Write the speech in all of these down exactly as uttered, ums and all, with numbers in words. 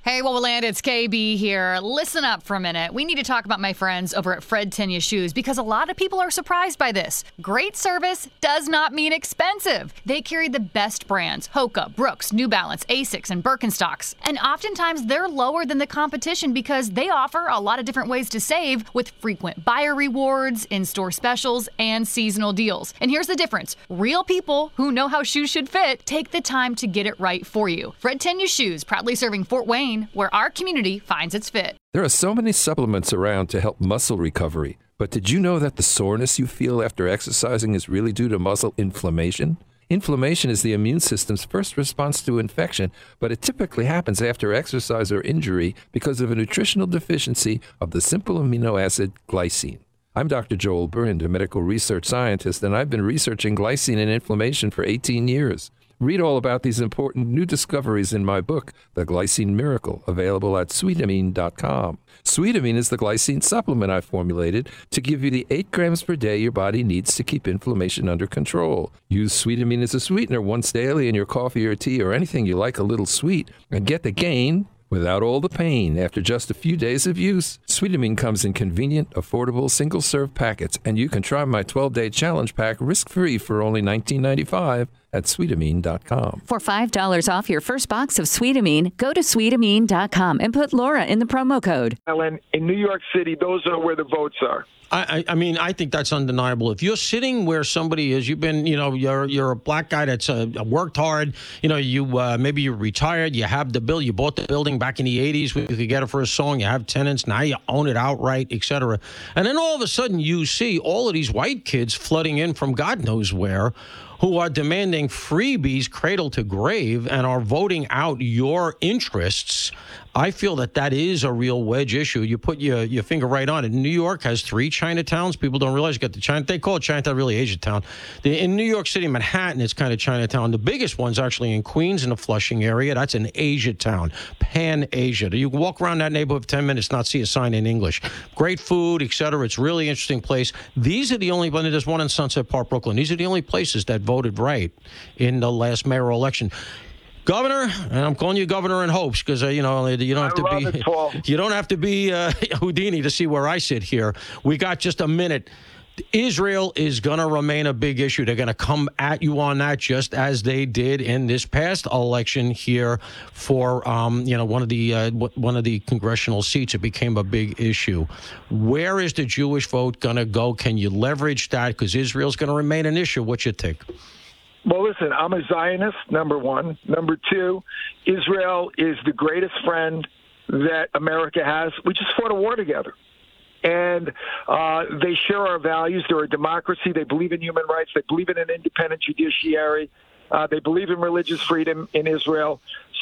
Hey, Wowoland, it's K B here. Listen up for a minute. We need to talk about my friends over at Fred Tenya Shoes because a lot of people are surprised by this. Great service does not mean expensive. They carry the best brands, Hoka, Brooks, New Balance, Asics, and Birkenstocks. And oftentimes they're lower than the competition because they offer a lot of different ways to save with frequent buyer rewards, in-store specials, and seasonal deals. And here's the difference. Real people who know how shoes should fit take the time to get it right for you. Fred Tenya Shoes, proudly serving Fort Wayne, where our community finds its fit. There are so many supplements around to help muscle recovery, but did you know that the soreness you feel after exercising is really due to muscle inflammation? Inflammation is the immune system's first response to infection, but it typically happens after exercise or injury because of a nutritional deficiency of the simple amino acid glycine. I'm Doctor Joel Brind, a medical research scientist, and I've been researching glycine and inflammation for eighteen years. Read all about these important new discoveries in my book, The Glycine Miracle, available at sweetamine dot com. Sweetamine is the glycine supplement I formulated to give you the eight grams per day your body needs to keep inflammation under control. Use Sweetamine as a sweetener once daily in your coffee or tea or anything you like a little sweet, and get the gain without all the pain after just a few days of use. Sweetamine comes in convenient, affordable, single-serve packets, and you can try my twelve-day challenge pack risk-free for only nineteen ninety-five at sweetamine dot com. For five dollars off your first box of Sweetamine, go to sweetamine dot com and put Laura in the promo code. Ellen, in New York City, those are where the votes are. I, I mean, I think that's undeniable. If you're sitting where somebody is, you've been, you know, you're you're a black guy that's uh, worked hard. You know, you uh, maybe you're retired. You have the bill. You bought the building back in the eighties. You could get it for a song. You have tenants. Now you own it outright, et cetera. And then all of a sudden you see all of these white kids flooding in from God knows where, who are demanding freebies cradle to grave and are voting out your interests. I feel that that is a real wedge issue. You put your, your finger right on it. New York has three Chinatowns. People don't realize you got the China. They call it Chinatown, really Asiatown. The, in New York City, Manhattan, it's kind of Chinatown. The biggest one's actually in Queens in the Flushing area. That's an Asiatown, Pan-Asia. You can walk around that neighborhood for ten minutes, not see a sign in English. Great food, et cetera. It's a really interesting place. These are the only, there's one in Sunset Park, Brooklyn. These are the only places that voted right in the last mayoral election. Governor, and I'm calling you governor in hopes because uh, you know you don't have to be it, you don't have to be uh, Houdini to see where I sit here. We got just a minute. Israel is going to remain a big issue. They're going to come at you on that just as they did in this past election here for um, you know one of the uh, one of the congressional seats. It became a big issue. Where is the Jewish vote going to go? Can you leverage that? Because Israel's going to remain an issue. What you think? Well, listen, I'm a Zionist, number one. Number two, Israel is the greatest friend that America has. We just fought a war together. And uh, they share our values. They're a democracy. They believe in human rights. They believe in an independent judiciary. Uh, they believe in religious freedom in Israel.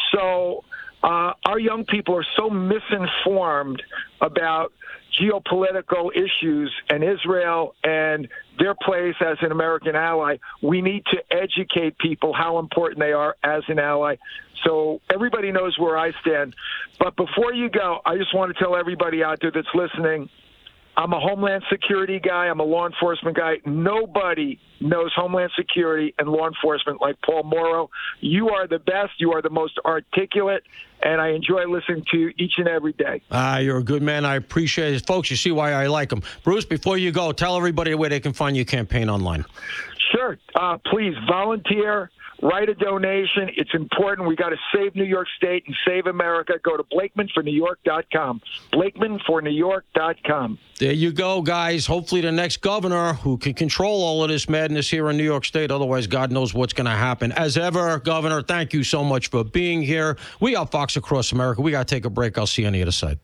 So uh, our young people are so misinformed about geopolitical issues and Israel and their place as an American ally. We need to educate people how important they are as an ally. So everybody knows where I stand. But before you go, I just want to tell everybody out there that's listening, I'm a Homeland Security guy. I'm a law enforcement guy. Nobody knows Homeland Security and law enforcement like Paul Mauro. You are the best. You are the most articulate, and I enjoy listening to you each and every day. Ah, uh, you're a good man. I appreciate it. Folks, you see why I like him. Bruce, before you go, tell everybody where they can find your campaign online. Sure. Uh, please volunteer. Write a donation. It's important. We got to save New York State and save America. Go to Blakeman for New York dot com. Blakeman for New York dot com. There you go, guys. Hopefully the next governor who can control all of this madness here in New York State. Otherwise, God knows what's going to happen. As ever, Governor, thank you so much for being here. We are Fox Across America. We got to take a break. I'll see you on the other side.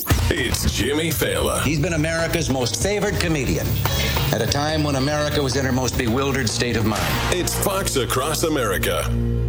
It's Jimmy Fallon. He's been America's most favored comedian at a time when America was in her most bewildered state of mind. It's Fox Across America.